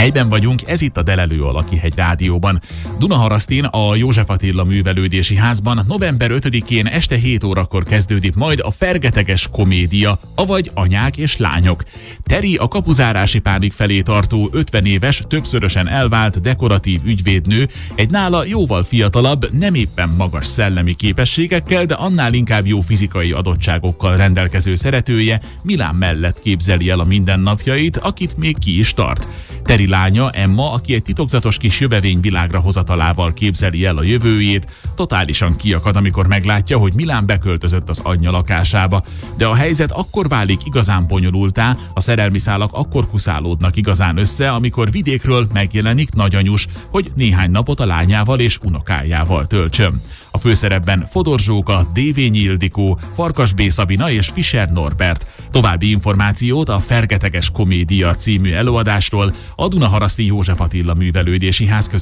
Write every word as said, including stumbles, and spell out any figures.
Helyben vagyunk, ez itt a Delelő a Lakihegy Rádióban. Dunaharasztin a József Attila Művelődési Házban november ötödikén este hét órakor kezdődik majd a Fergeteges komédia, avagy Anyák és lányok. Teri a kapuzárási pánik felé tartó ötven éves, többszörösen elvált dekoratív ügyvédnő, egy nála jóval fiatalabb, nem éppen magas szellemi képességekkel, de annál inkább jó fizikai adottságokkal rendelkező szeretője Milán mellett képzeli el a mindennapjait, akit még ki is tart. Teri lánya, Emma, aki egy titokzatos kis jövevény világra hozatalával képzeli el a jövőjét, totálisan kiakad, amikor meglátja, hogy Milán beköltözött az anyja lakásába. De a helyzet akkor válik igazán bonyolultá, a szerelmi szálak akkor kuszálódnak igazán össze, amikor vidékről megjelenik nagyanyus, hogy néhány napot a lányával és unokájával töltsön. A főszerepben Fodor Zsóka, Dévényi Ildikó, Farkas B. Szabina és Fischer Norbert. További információt a Fergeteges komédia című előadásról a Dunaharaszti József Attila Művelődési Ház